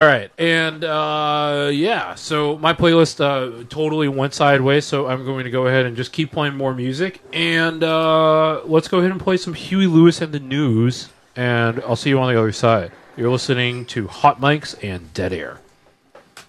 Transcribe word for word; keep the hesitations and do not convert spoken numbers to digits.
right. And, uh, yeah, so my playlist uh, totally went sideways, so I'm going to go ahead and just keep playing more music. And uh, let's go ahead and play some Huey Lewis and the News, and I'll see you on the other side. You're listening to Hot Mics and Dead Air.